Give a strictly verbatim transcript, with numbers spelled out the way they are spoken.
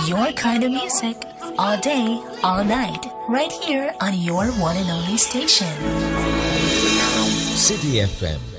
your kind of music, all day, all night, right here on your one and only station. City F M